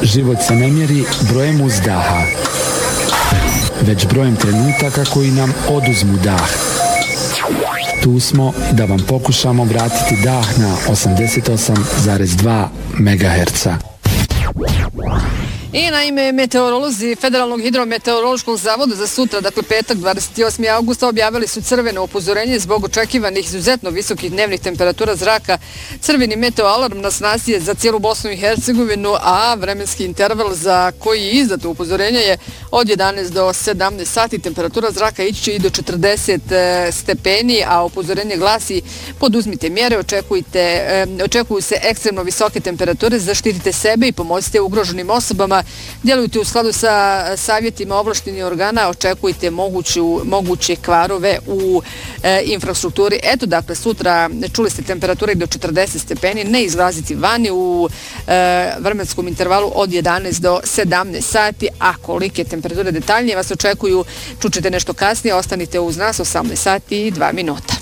život se ne mjeri brojem uzdaha, već brojem trenutaka koji nam oduzmu dah. Tu smo da vam pokušamo vratiti dah na 88,2 MHz. I naime, meteorolozi Federalnog hidrometeorološkog zavoda za sutra, dakle petak 28. augusta, objavili su crveno upozorenje zbog očekivanih izuzetno visokih dnevnih temperatura zraka. Crveni meteoalarm na snazi je za cijelu Bosnu i Hercegovinu, a vremenski interval za koji je izdato upozorenje je od 11 do 17 sati. Temperatura zraka ići će i do 40 stepeni, a upozorenje glasi: poduzmite mjere, očekuju se ekstremno visoke temperature, zaštitite sebe i pomozite ugroženim osobama. Djelujte u skladu sa savjetima ovlaštenih organa, očekujte moguće kvarove u infrastrukturi. Eto, dakle, sutra čuli ste temperature do 40 stepeni, ne izlaziti vani u vremenskom intervalu od 11 do 17 sati, a kolike temperature detaljnije vas očekuju, čućete nešto kasnije, ostanite uz nas, 18 sati i 2 minuta.